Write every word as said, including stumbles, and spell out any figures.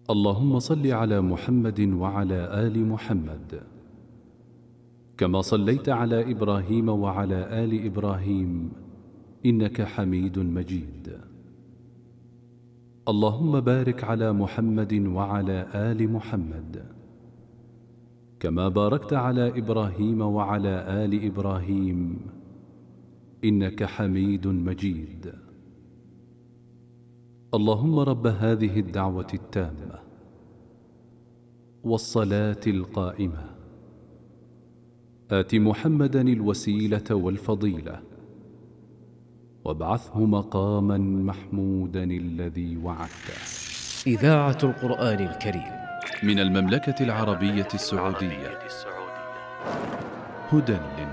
اللهم صل على محمد وعلى آل محمد كما صليت على إبراهيم وعلى آل إبراهيم إنك حميد مجيد. اللهم بارك على محمد وعلى آل محمد كما باركت على إبراهيم وعلى آل إبراهيم إنك حميد مجيد. اللهم رب هذه الدعوة التامة والصلاة القائمة آت محمدا الوسيلة والفضيلة وابعثه مقاما محمودا الذي وعدته. إذاعة القرآن الكريم من المملكة العربية السعودية، هدى